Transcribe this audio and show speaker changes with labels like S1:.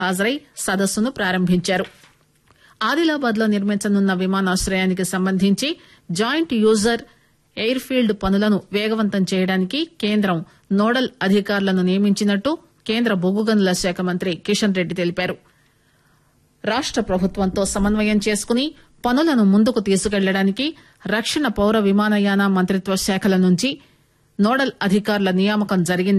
S1: హాజరై సదస్సును ప్రారంభించారు. ఆదిలాబాద్ లో నిర్మించనున్న విమానాశ్రయానికి సంబంధించి జాయింట్ యూజర్ ఎయిర్ ఫీల్డ్ పనులను వేగవంతం చేయడానికి కేంద్రం నోడల్ అధికారులను నియమించినట్టు కేంద్ర బొగ్గు గనుల శాఖ మంత్రి కిషన్ రెడ్డి తెలిపారు. రాష్ట ప్రభుత్వంతో సమన్వయం చేసుకుని పనులను ముందుకు తీసుకెళ్లడానికి రక్షణ పౌర విమానయాన మంత్రిత్వ శాఖల నుంచి నోడల్ అధికారుల నియామకం జరిగింది.